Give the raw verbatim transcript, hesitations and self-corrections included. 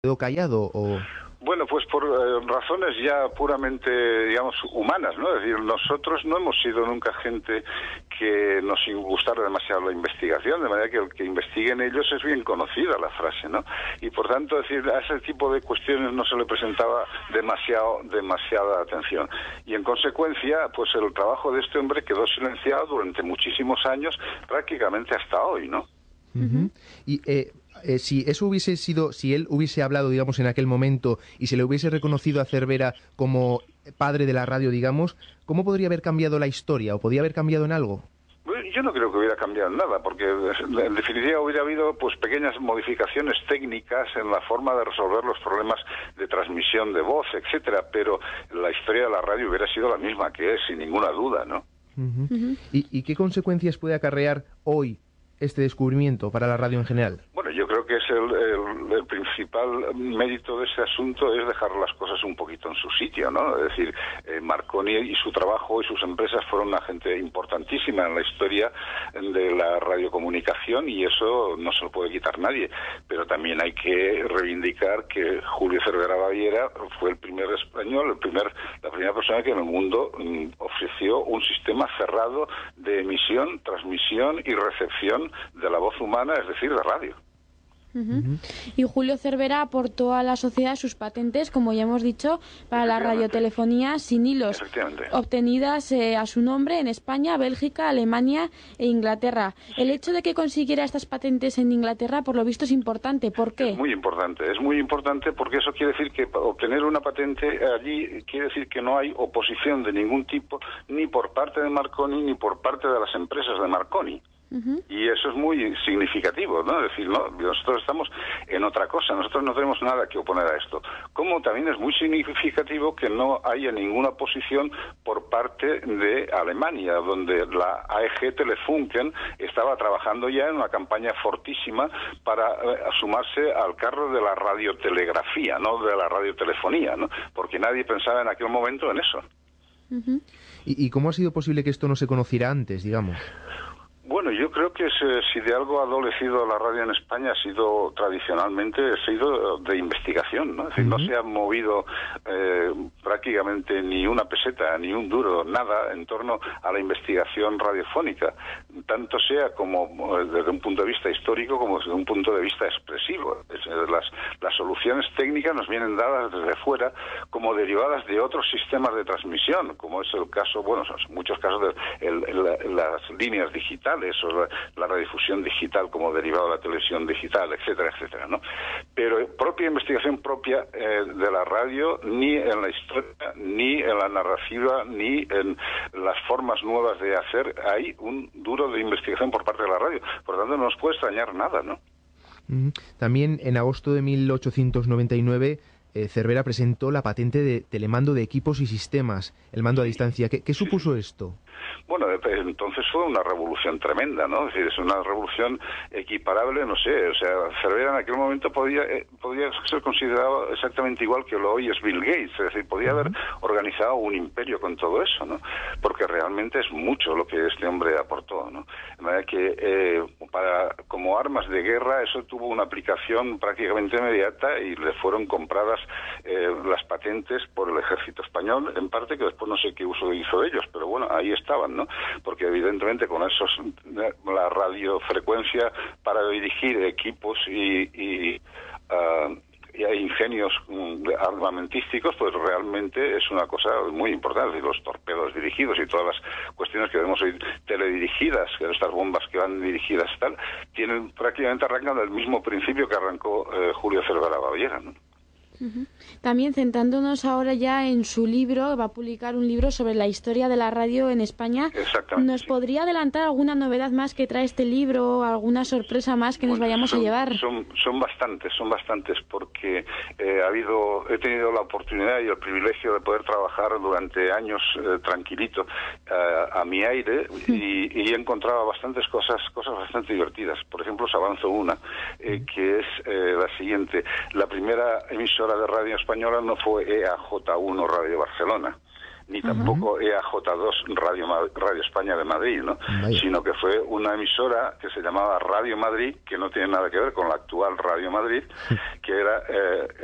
quedó callado o...? Bueno, pues por eh, razones ya puramente, digamos, humanas, ¿no? Es decir, nosotros no hemos sido nunca gente que nos gustara demasiado la investigación, de manera que el que investiguen ellos es bien conocida la frase, ¿no? Y por tanto, es decir, a ese tipo de cuestiones no se le presentaba demasiado, demasiada atención. Y en consecuencia, pues el trabajo de este hombre quedó silenciado durante muchísimos años, prácticamente hasta hoy, ¿no? Uh-huh. Y eh, eh, si eso hubiese sido, si él hubiese hablado, digamos, en aquel momento y se le hubiese reconocido a Cervera como padre de la radio, digamos, ¿cómo podría haber cambiado la historia o podría haber cambiado en algo? Yo no creo que hubiera cambiado nada, porque en definitiva hubiera habido pues pequeñas modificaciones técnicas en la forma de resolver los problemas de transmisión de voz, etcétera, pero la historia de la radio hubiera sido la misma que es, sin ninguna duda, ¿no? Uh-huh. Uh-huh. ¿Y, ¿Y qué consecuencias puede acarrear hoy este descubrimiento para la radio en general? Bueno, yo creo que es el, el, el principal mérito de este asunto es dejar las cosas un poquito en su sitio, ¿no? Es decir, eh, Marconi y su trabajo y sus empresas fueron una gente importantísima en la historia de la radiocomunicación y eso no se lo puede quitar nadie. Pero también hay que reivindicar que Julio Cervera Baviera fue el primer español, el primer, la primera persona que en el mundo mm, ofreció un sistema cerrado de emisión, transmisión y recepción de la voz humana, es decir, de radio. Uh-huh. Uh-huh. Y Julio Cervera aportó a la sociedad sus patentes, como ya hemos dicho, para la radiotelefonía sin hilos, obtenidas eh, a su nombre en España, Bélgica, Alemania e Inglaterra. El hecho de que consiguiera estas patentes en Inglaterra, por lo visto, es importante. ¿Por qué? Es muy importante, es muy importante porque eso quiere decir que obtener una patente allí quiere decir que no hay oposición de ningún tipo, ni por parte de Marconi, ni por parte de las empresas de Marconi. Uh-huh. Y eso es muy significativo, ¿no? Es decir, no, nosotros estamos en otra cosa, nosotros no tenemos nada que oponer a esto. Como también es muy significativo que no haya ninguna posición por parte de Alemania, donde la A E G Telefunken estaba trabajando ya en una campaña fortísima para eh, sumarse al carro de la radiotelegrafía, no de la radiotelefonía, ¿no? Porque nadie pensaba en aquel momento en eso. Uh-huh. ¿Y, ¿Y cómo ha sido posible que esto no se conociera antes, digamos? Bueno, yo creo que se, si de algo ha adolecido la radio en España ha sido tradicionalmente ha sido de investigación, ¿no? Es decir, uh-huh. no se ha movido eh, prácticamente ni una peseta, ni un duro, nada en torno a la investigación radiofónica, tanto sea como desde un punto de vista histórico como desde un punto de vista expresivo. Es, las, las soluciones técnicas nos vienen dadas desde fuera como derivadas de otros sistemas de transmisión, como es el caso, bueno, son muchos casos de el, el, las líneas digitales, o la, la radiodifusión digital como derivado de la televisión digital, etcétera, etcétera, ¿no? Pero propia investigación propia eh, de la radio, ni en la historia, ni en la narrativa, ni en las formas nuevas de hacer, hay un duro de investigación por parte de la radio. Por lo tanto, no nos puede extrañar nada, ¿no? También en agosto de mil ochocientos noventa y nueve eh, Cervera presentó la patente de telemando de equipos y sistemas, el mando a distancia. ¿Qué, qué supuso esto? Bueno, entonces fue una revolución tremenda, ¿no? Es decir, es una revolución equiparable, no sé, o sea, Cervera en aquel momento podía eh, podía ser considerado exactamente igual que lo hoy es Bill Gates, es decir, podía haber organizado un imperio con todo eso, ¿no? Porque realmente es mucho lo que este hombre aportó, ¿no? De manera que eh, para como armas de guerra eso tuvo una aplicación prácticamente inmediata y le fueron compradas eh, las patentes por el ejército español, en parte que después no sé qué uso hizo de ellos, pero bueno, ahí estaban, ¿no? Porque evidentemente con esos la radiofrecuencia para dirigir equipos y, y, uh, y hay ingenios um, armamentísticos, pues realmente es una cosa muy importante. Y los torpedos dirigidos y todas las cuestiones que vemos hoy teledirigidas, que estas bombas que van dirigidas y tal, tienen prácticamente arrancan del mismo principio que arrancó eh, Julio Cervera Baviera, ¿no? Uh-huh. También centrándonos ahora ya en su libro, va a publicar un libro sobre la historia de la radio en España. Exactamente. ¿Nos sí. podría adelantar alguna novedad más que trae este libro, alguna sorpresa más que bueno, nos vayamos son, a llevar? Son, son bastantes, son bastantes, porque eh, ha habido, he tenido la oportunidad y el privilegio de poder trabajar durante años eh, tranquilito eh, a mi aire y, y he encontrado bastantes cosas, cosas bastante divertidas. Por ejemplo, os avanzo una, eh, que es eh, la siguiente. La primera emisora de radio española no fue E A J uno Radio Barcelona. ni tampoco uh-huh. E A J dos Radio, Radio España de Madrid, ¿no? Vaya. Sino que fue una emisora que se llamaba Radio Madrid, que no tiene nada que ver con la actual Radio Madrid, que era... Eh,